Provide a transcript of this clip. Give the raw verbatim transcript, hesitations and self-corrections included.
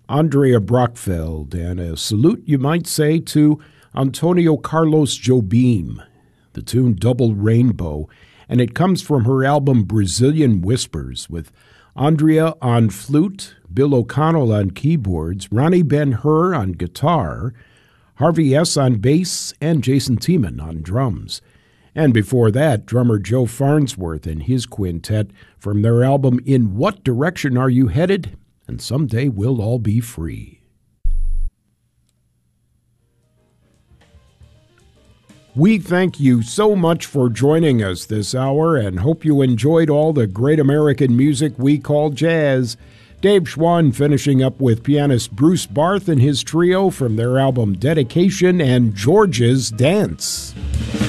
Andrea Brockfeld, and a salute, you might say, to Antonio Carlos Jobim. The tune Double Rainbow, and it comes from her album Brazilian Whispers, with Andrea on flute, Bill O'Connell on keyboards, Ronnie Ben-Hur on guitar, Harvey S. on bass, and Jason Tiemann on drums. And before that, drummer Joe Farnsworth and his quintet from their album In What Direction Are You Headed? And Someday We'll All Be Free. We thank you so much for joining us this hour and hope you enjoyed all the great American music we call jazz. Dave Schwann finishing up with pianist Bruce Barth and his trio from their album Dedication and George's Dance.